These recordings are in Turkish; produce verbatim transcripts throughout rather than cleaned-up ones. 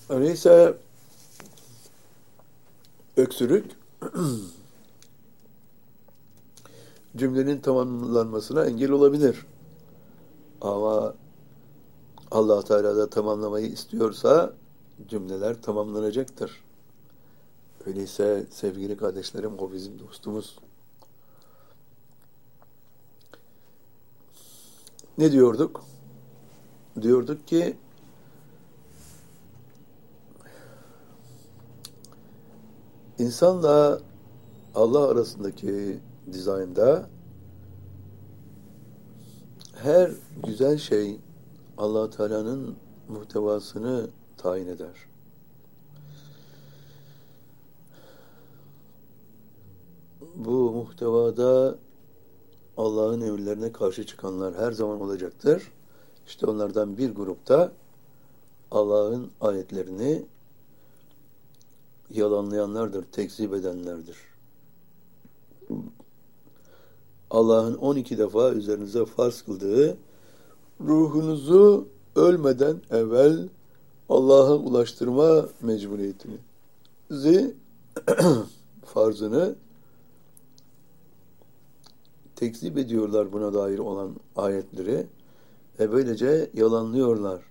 Öyleyse öksürük cümlenin tamamlanmasına engel olabilir. Ama Allah Teala da tamamlamayı istiyorsa cümleler tamamlanacaktır. Öyleyse sevgili kardeşlerim, o bizim dostumuz. Ne diyorduk? Diyorduk ki insanla Allah arasındaki dizaynda her güzel şey Allah Teala'nın muhtevasını tayin eder. Bu muhtevada Allah'ın emirlerine karşı çıkanlar her zaman olacaktır. İşte onlardan bir grupta Allah'ın ayetlerini yalanlayanlardır, tekzip edenlerdir. Allah'ın on iki defa üzerinize farz kıldığı ruhunuzu ölmeden evvel Allah'a ulaştırma mecburiyetini, zi farzını tekzip ediyorlar, buna dair olan ayetleri ve böylece yalanlıyorlar.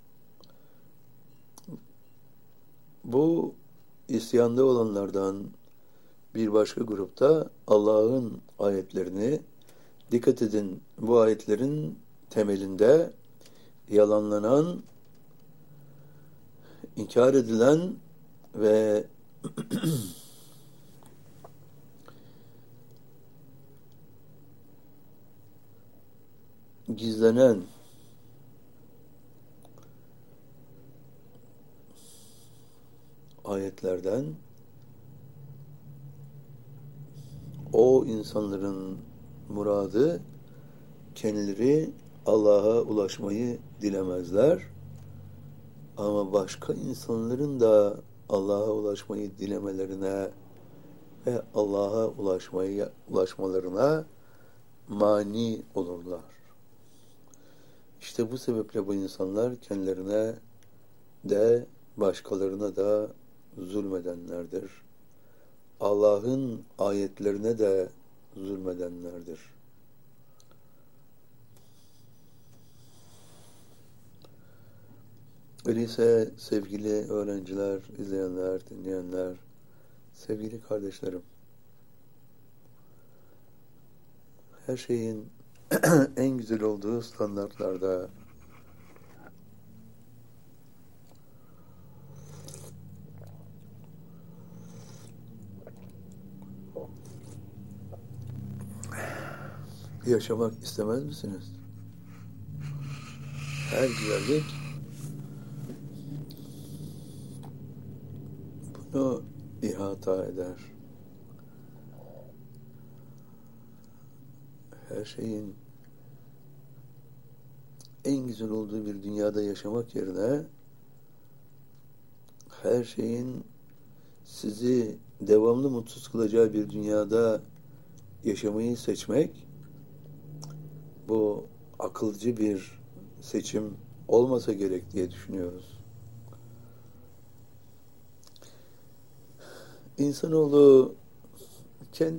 Bu isyanda olanlardan bir başka grupta Allah'ın ayetlerini, dikkat edin, bu ayetlerin temelinde yalanlanan, inkar edilen ve gizlenen ayetlerden o insanların muradı kendileri Allah'a ulaşmayı dilemezler. Ama başka insanların da Allah'a ulaşmayı dilemelerine ve Allah'a ulaşmayı ulaşmalarına mani olurlar. İşte bu sebeple bu insanlar kendilerine de başkalarına da zulmedenlerdir. Allah'ın ayetlerine de zulmedenlerdir. Öyleyse sevgili öğrenciler, izleyenler, dinleyenler, sevgili kardeşlerim, her şeyin en güzel olduğu standartlarda yaşamak istemez misiniz? Her güzellik bunu ihata eder. Her şeyin en güzel olduğu bir dünyada yaşamak yerine her şeyin sizi devamlı mutsuz kılacağı bir dünyada yaşamayı seçmek, bu akılcı bir seçim olmasa gerek diye düşünüyoruz. İnsanoğlu